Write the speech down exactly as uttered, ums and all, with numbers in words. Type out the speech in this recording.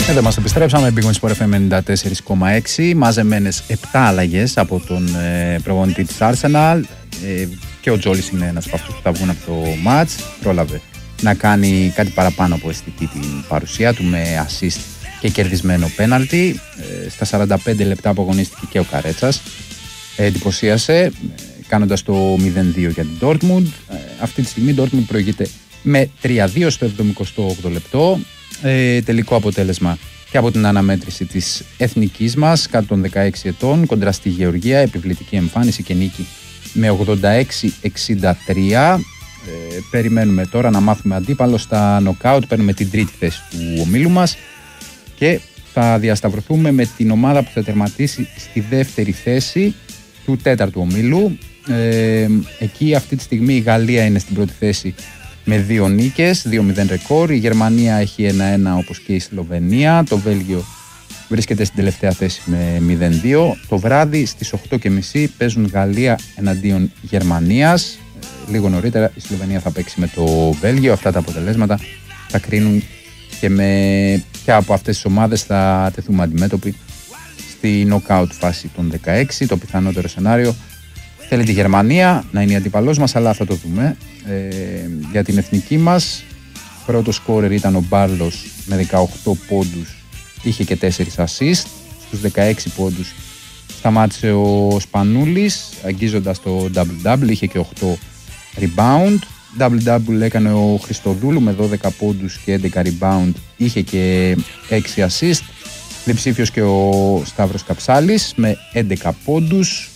Εδώ μας επιστρέψαμε, Big Win Sport εφ εμ ενενήντα τέσσερα κόμμα έξι, μαζεμένες επτά αλλαγές από τον ε, προπονητή της Arsenal ε, και ο Τζόλις είναι ένας από αυτούς που θα βγουν από το match. Πρόλαβε να κάνει κάτι παραπάνω από αισθητή την παρουσία του με assist και κερδισμένο πέναλτι. Ε, στα σαράντα πέντε λεπτά που αγωνίστηκε και ο Καρέτσας ε, εντυπωσίασε ε, κάνοντας το μηδέν δύο για την Dortmund. Ε, αυτή τη στιγμή η Dortmund προηγείται με τρία δύο στο εβδομηκοστό όγδοο λεπτό. Ε, τελικό αποτέλεσμα και από την αναμέτρηση της εθνικής μας κάτω των δεκαέξι ετών κοντρα στη Γεωργία, επιβλητική εμφάνιση και νίκη με ογδόντα έξι εξήντα τρία. Ε, περιμένουμε τώρα να μάθουμε αντίπαλο στα νοκάουτ, παίρνουμε την τρίτη θέση του ομίλου μας και θα διασταυρωθούμε με την ομάδα που θα τερματίσει στη δεύτερη θέση του τέταρτου ομίλου. Ε, εκεί αυτή τη στιγμή η Γαλλία είναι στην πρώτη θέση με δύο νίκες, δύο μηδέν ρεκόρ. Η Γερμανία έχει ένα ένα όπως και η Σλοβενία. Το Βέλγιο βρίσκεται στην τελευταία θέση με μηδέν δύο. Το βράδυ στις οκτώ και μισή παίζουν Γαλλία εναντίον Γερμανίας. Λίγο νωρίτερα η Σλοβενία θα παίξει με το Βέλγιο. Αυτά τα αποτελέσματα θα κρίνουν και, με... και από αυτές τις ομάδες θα τεθούμε αντιμέτωποι στη knockout φάση των δεκαέξι. Το πιθανότερο σενάριο θέλει τη Γερμανία να είναι η αντίπαλός μας, αλλά θα το δούμε. Ε, για την εθνική μας, πρώτο σκόρερ ήταν ο Μπάρλος με δεκαοκτώ πόντους, είχε και τέσσερα assist. Στους δεκαέξι πόντους σταμάτησε ο Σπανούλης, αγγίζοντας το double-double, είχε και οκτώ rebound. Double-double έκανε ο Χριστοδούλου με δώδεκα πόντους και έντεκα rebound, είχε και έξι assist. Διψήφιος και ο Σταύρος Καψάλης με έντεκα πόντους.